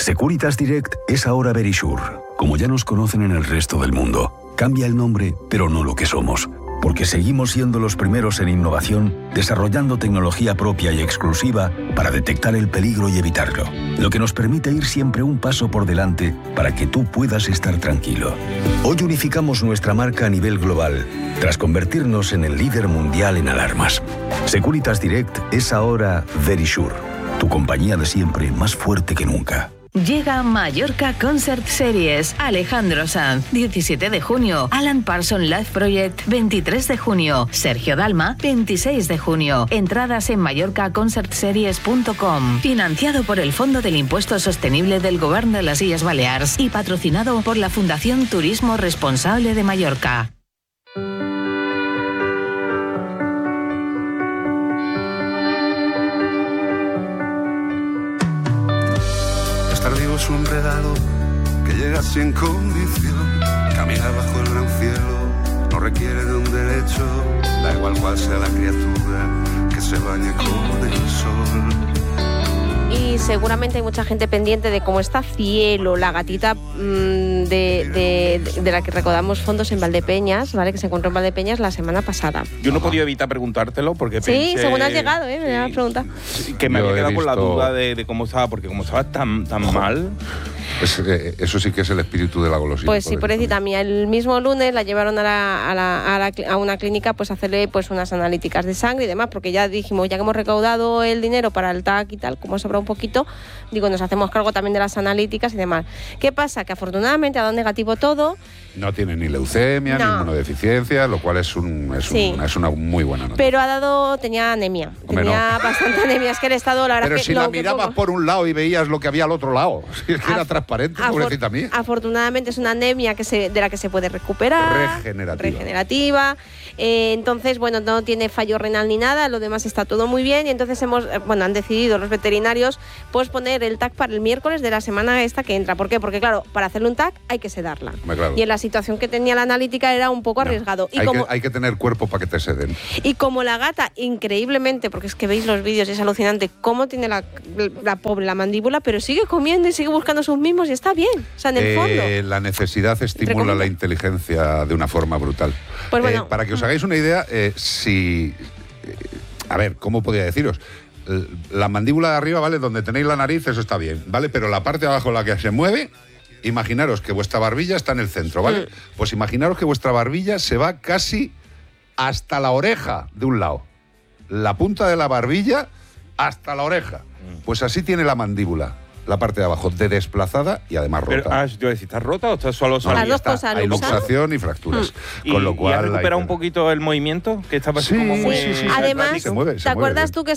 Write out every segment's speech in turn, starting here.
Securitas Direct es ahora Verisure. Como ya nos conocen en el resto del mundo, cambia el nombre, pero no lo que somos. Porque seguimos siendo los primeros en innovación, desarrollando tecnología propia y exclusiva para detectar el peligro y evitarlo. Lo que nos permite ir siempre un paso por delante para que tú puedas estar tranquilo. Hoy unificamos nuestra marca a nivel global, tras convertirnos en el líder mundial en alarmas. Securitas Direct es ahora Verisure, tu compañía de siempre más fuerte que nunca. Llega Mallorca Concert Series. Alejandro Sanz, 17 de junio. Alan Parsons Live Project, 23 de junio. Sergio Dalma, 26 de junio. Entradas en mallorcaconcertseries.com. Financiado por el Fondo del Impuesto Sostenible del Govern de las Illes Balears y patrocinado por la Fundación Turismo Responsable de Mallorca. Es un regalo que llega sin condición. Caminar bajo el gran cielo no requiere de un derecho. Da igual cuál sea la criatura que se bañe con el sol. Y seguramente hay mucha gente pendiente de cómo está Cielo, la gatita de la que recaudamos fondos en Valdepeñas, ¿vale? Que se encontró en Valdepeñas la semana pasada. Yo no podía evitar preguntártelo porque sí, pensé... según has llegado, me has preguntado. Que me había quedado con la duda de cómo estaba, porque como estaba tan mal... Pues eso sí que es el espíritu de la golosina. Pues sí, pobrecita mía. El mismo lunes la llevaron a una clínica pues a hacerle pues unas analíticas de sangre y demás, porque ya dijimos, ya que hemos recaudado el dinero para el TAC y tal, como sobra un poquito, digo, nos hacemos cargo también de las analíticas y demás. ¿Qué pasa? Que afortunadamente ha dado negativo todo. No tiene ni leucemia, ni inmunodeficiencia, lo cual es una muy buena noticia. Pero tenía anemia. Tenía bastante anemia. Es que el estado, la verdad pero que... Pero si la mirabas por un lado y veías lo que había al otro lado, es que era transparente, pobrecita mía. Afortunadamente es una anemia de la que se puede recuperar. Regenerativa. Entonces, bueno, no tiene fallo renal ni nada, lo demás está todo muy bien y entonces han decidido los veterinarios posponer el TAC para el miércoles de la semana esta que entra. ¿Por qué? Porque claro, para hacerle un TAC hay que sedarla. Claro. Y en la situación que tenía la analítica era un poco arriesgado. Y hay que tener cuerpo para que te seden. Y como la gata, increíblemente, porque es que veis los vídeos y es alucinante cómo tiene la pobre la mandíbula, pero sigue comiendo y sigue buscando sus mismos y está bien. O sea, en el fondo. La necesidad estimula la inteligencia de una forma brutal. Pues bueno, para que os hagáis una idea, a ver, ¿cómo podría deciros? La mandíbula de arriba, ¿vale? Donde tenéis la nariz, eso está bien, ¿vale? Pero la parte de abajo, la que se mueve, imaginaros que vuestra barbilla está en el centro, ¿vale? Pues imaginaros que vuestra barbilla se va casi hasta la oreja de un lado. La punta de la barbilla hasta la oreja. Pues así tiene la mandíbula. La parte de abajo, de desplazada y además rota. Pero, yo decía, ¿está rota o está solo las dos cosas? Hay luxación y fracturas. Con lo cual, ¿y ha recuperado un poquito el movimiento? Que estaba así como muy... Sí. Además, ¿te acuerdas tú que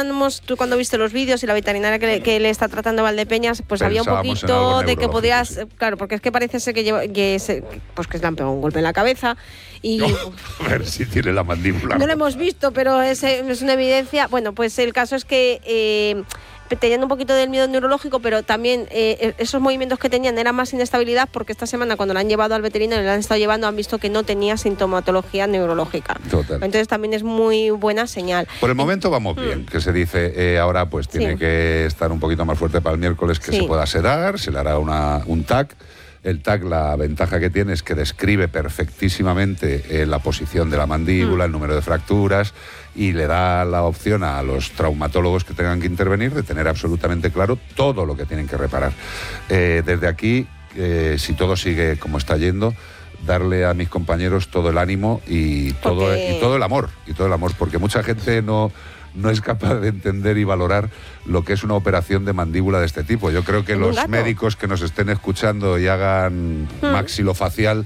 tú cuando viste los vídeos y la veterinaria que le está tratando a Valdepeñas, pues había un poquito de que podías... Claro, porque es que parece ser que se le han pegado un golpe en la cabeza y... a ver si tiene la mandíbula. No lo hemos visto, pero es una evidencia. Bueno, pues el caso es que... teniendo un poquito del miedo neurológico, pero también esos movimientos que tenían eran más inestabilidad porque esta semana cuando la han llevado al veterinario, la han estado llevando, han visto que no tenía sintomatología neurológica. Total. Entonces también es muy buena señal. Por el momento vamos bien, que se dice ahora pues tiene que estar un poquito más fuerte para el miércoles, que se pueda sedar, se le hará un TAC. El TAC, la ventaja que tiene es que describe perfectísimamente la posición de la mandíbula, el número de fracturas, y le da la opción a los traumatólogos que tengan que intervenir de tener absolutamente claro todo lo que tienen que reparar. Desde aquí, si todo sigue como está yendo, darle a mis compañeros todo el ánimo y todo el amor, porque mucha gente no es capaz de entender y valorar lo que es una operación de mandíbula de este tipo. Yo creo que los médicos que nos estén escuchando y hagan maxilofacial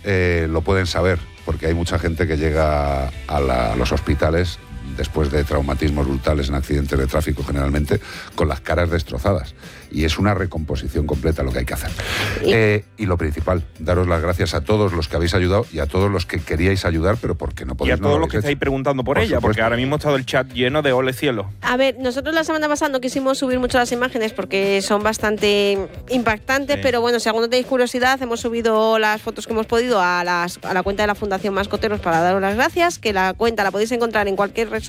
lo pueden saber, porque hay mucha gente que llega a los hospitales después de traumatismos brutales en accidentes de tráfico generalmente, con las caras destrozadas. Y es una recomposición completa lo que hay que hacer. Y lo principal, daros las gracias a todos los que habéis ayudado y a todos los que queríais ayudar, pero porque no podéis. Y a todos los que estáis preguntando por ella, supuesto. Porque ahora mismo ha estado el chat lleno de ole cielo. A ver, nosotros la semana pasada no quisimos subir mucho las imágenes porque son bastante impactantes, pero bueno, si alguno tenéis curiosidad, hemos subido las fotos que hemos podido a la cuenta de la Fundación Mascoteros para daros las gracias, que la cuenta la podéis encontrar en cualquier red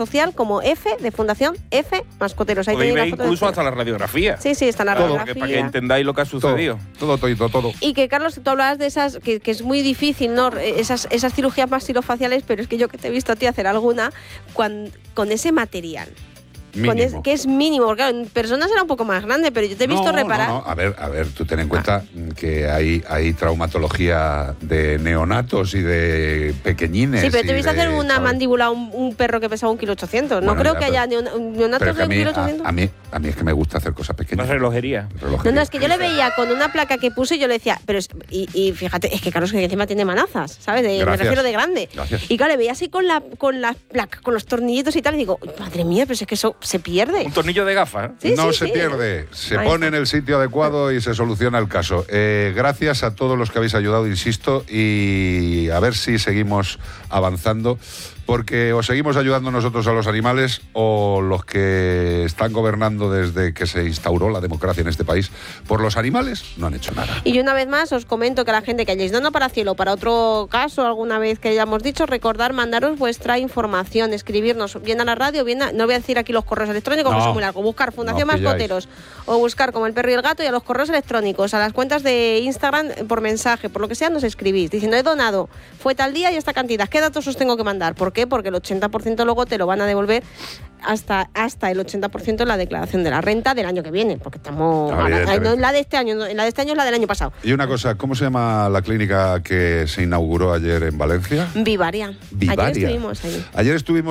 social como F de Fundación F Mascoteros. Ahí podéis ver la foto incluso hasta la radiografía. Sí, está la radiografía. Para que entendáis lo que ha sucedido. Todo. Y que, Carlos, tú hablabas de esas, que es muy difícil, ¿no? Esas cirugías maxilofaciales, pero es que yo que te he visto a ti hacer alguna con ese material. Que es mínimo, porque claro, en personas era un poco más grande, pero yo te he visto reparar. No. A ver, tú ten en cuenta que hay traumatología de neonatos y de pequeñines. Sí, pero te he visto hacer una mandíbula a un perro que pesaba 1,8 kg. No creo que haya neonatos de 1,8 kg. A mí es que me gusta hacer cosas pequeñas. Más relojería. No, es que yo le veía con una placa que puse y yo le decía, y fíjate, es que Carlos, que encima tiene manazas, ¿sabes? Me refiero de grande. Gracias. Y claro, le veía así con la placa, con los tornillitos y tal, y digo, madre mía, pero es que eso se pierde. Un tornillo de gafa, ¿eh? No se pierde, se pone en el sitio adecuado y se soluciona el caso. Gracias a todos los que habéis ayudado, insisto, y a ver si seguimos avanzando, porque o seguimos ayudando nosotros a los animales o los que están gobernando desde que se instauró la democracia en este país por los animales no han hecho nada. Y una vez más os comento que la gente que hayáis dado para Cielo, para otro caso, alguna vez que hayamos dicho, recordar mandaros vuestra información, escribirnos bien a la radio, no voy a decir aquí los correos electrónicos, que son muy largos, buscar Fundación Mascoteros o buscar como El Perro y el Gato, y a los correos electrónicos, a las cuentas de Instagram, por mensaje, por lo que sea, nos escribís diciendo he donado, fue tal día y esta cantidad, ¿qué datos os tengo que mandar? ¿Por qué? Porque el 80% luego te lo van a devolver hasta el 80% en la declaración de la renta del año que viene, porque estamos no en la de este año, en la de este año es la del año pasado. Y una cosa, ¿cómo se llama la clínica que se inauguró ayer en Valencia? Vivaria. Ayer estuvimos allí. Ayer estuvimos